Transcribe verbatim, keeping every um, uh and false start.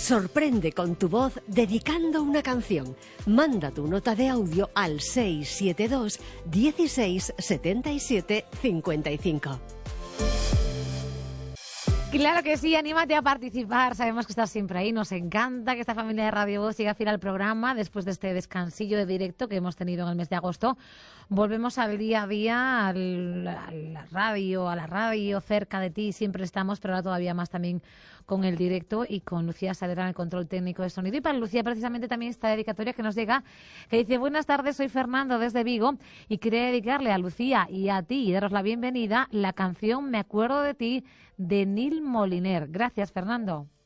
Sorprende con tu voz dedicando una canción. Manda tu nota de audio al seis siete dos, dieciséis, setenta y siete, cincuenta y cinco. Claro que sí, anímate a participar. Sabemos que estás siempre ahí. Nos encanta que esta familia de Radio Voz siga fiel al programa después de este descansillo de directo que hemos tenido en el mes de agosto. Volvemos al día a día, al, a la radio, a la radio, cerca de ti. Siempre estamos, pero ahora todavía más también con el directo y con Lucía Saavedra en el control técnico de sonido. Y para Lucía precisamente también esta dedicatoria que nos llega, que dice: buenas tardes, soy Fernando desde Vigo y quería dedicarle a Lucía y a ti y daros la bienvenida la canción Me acuerdo de ti de Nil Moliner. Gracias, Fernando.